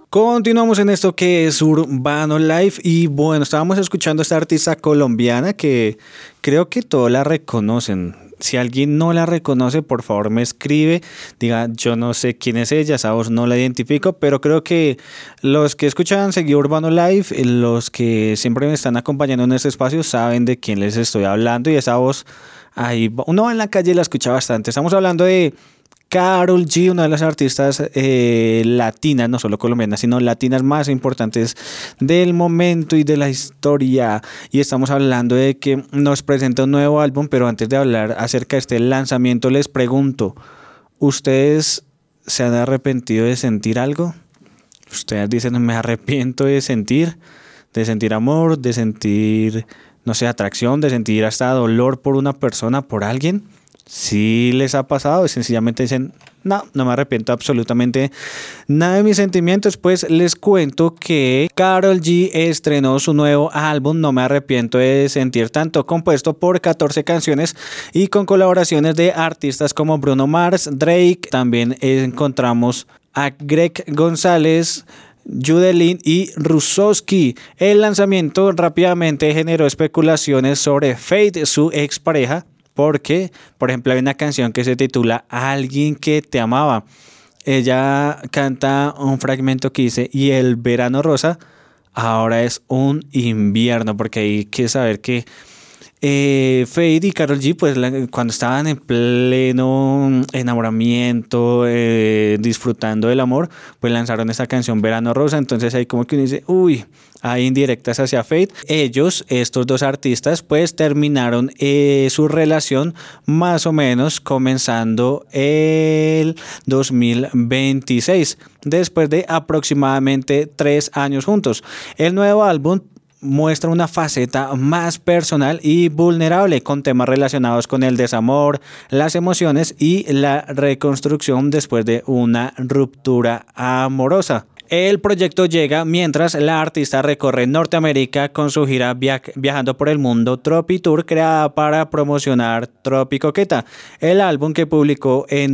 Continuamos en esto que es Urbano Life y bueno, estábamos escuchando a esta artista colombiana que creo que todos la reconocen. Si alguien no la reconoce, por favor me escribe, diga yo no sé quién es ella, esa voz no la identifico, pero creo que los que escuchan seguido Urbano Life, los que siempre me están acompañando en este espacio saben de quién les estoy hablando y esa voz ahí uno en la calle la escucha bastante. Estamos hablando de Karol G, una de las artistas latinas, no solo colombianas, sino latinas más importantes del momento y de la historia. Y estamos hablando de que nos presenta un nuevo álbum, pero antes de hablar acerca de este lanzamiento, les pregunto, ¿ustedes se han arrepentido de sentir algo? Ustedes dicen, me arrepiento de sentir amor, de sentir, no sé, atracción, de sentir hasta dolor por una persona, por alguien. Si les ha pasado y sencillamente dicen, no me arrepiento absolutamente nada de mis sentimientos, pues les cuento que Karol G estrenó su nuevo álbum No me arrepiento de sentir tanto, compuesto por 14 canciones y con colaboraciones de artistas como Bruno Mars, Drake. También encontramos a Greg González, Judelin y Rusowski. El lanzamiento rápidamente generó especulaciones sobre Fate, su expareja, porque, por ejemplo, hay una canción que se titula Alguien que te amaba. Ella canta un fragmento que dice, y el verano rosa ahora es un invierno, porque hay que saber que Fade y Karol G, pues cuando estaban en pleno enamoramiento, disfrutando del amor, pues lanzaron esta canción Verano Rosa. Entonces ahí como que uno dice, uy, hay indirectas hacia Fade. Ellos, estos dos artistas, pues terminaron su relación más o menos comenzando el 2026, después de aproximadamente 3 años juntos. El nuevo álbum muestra una faceta más personal y vulnerable con temas relacionados con el desamor, las emociones y la reconstrucción después de una ruptura amorosa. El proyecto llega mientras la artista recorre Norteamérica con su gira Viajando por el Mundo Tropi Tour, creada para promocionar Tropi Coqueta, el álbum que publicó en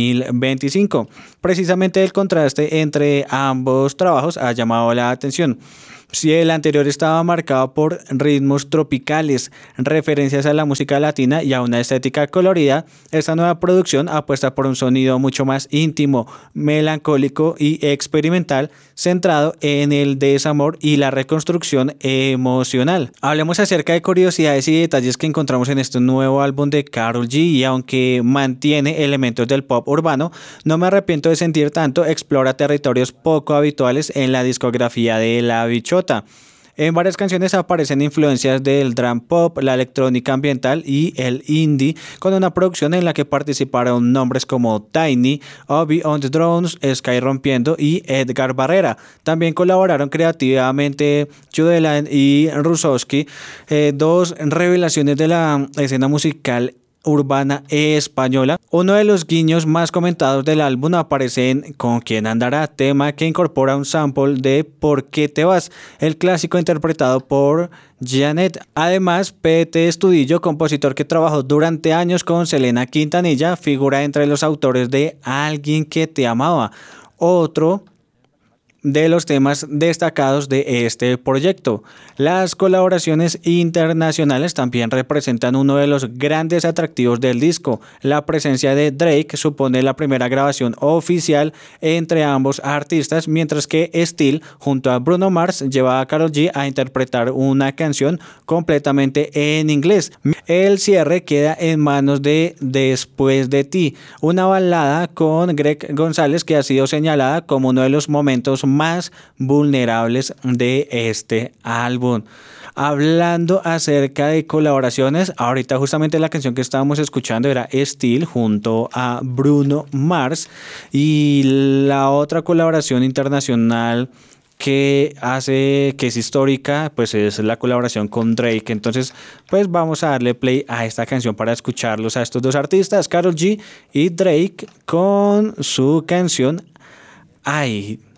2025. Precisamente el contraste entre ambos trabajos ha llamado la atención. Si el anterior estaba marcado por ritmos tropicales, referencias a la música latina y a una estética colorida, esta nueva producción apuesta por un sonido mucho más íntimo, melancólico y experimental, centrado en el desamor y la reconstrucción emocional. Hablemos acerca de curiosidades y detalles que encontramos en este nuevo álbum de Karol G, y aunque mantiene elementos del pop urbano, No me arrepiento de sentir tanto explora territorios poco habituales en la discografía de La Bichota. En varias canciones aparecen influencias del drum pop, la electrónica ambiental y el indie, con una producción en la que participaron nombres como Tiny, Obi on the Drones, Sky Rompiendo y Edgar Barrera. También colaboraron creativamente Judelin y Rusowski, dos revelaciones de la escena musical urbana española. Uno de los guiños más comentados del álbum aparece en Con quién andará, tema que incorpora un sample de ¿Por qué te vas?, el clásico interpretado por Janet. Además, Pete Estudillo, compositor que trabajó durante años con Selena Quintanilla, figura entre los autores de Alguien que te amaba, otro de los temas destacados de este proyecto. Las colaboraciones internacionales también representan uno de los grandes atractivos del disco. La presencia de Drake supone la primera grabación oficial entre ambos artistas, mientras que Steel junto a Bruno Mars lleva a Karol G a interpretar una canción completamente en inglés. El cierre queda en manos de Después de ti, una balada con Greg González que ha sido señalada como uno de los momentos más vulnerables de este álbum. Hablando acerca de colaboraciones, ahorita justamente la canción que estábamos escuchando era Steel junto a Bruno Mars, y la otra colaboración internacional que es histórica, pues es la colaboración con Drake. Entonces, pues vamos a darle play a esta canción para escucharlos a estos dos artistas, Karol G y Drake, con su canción Ay.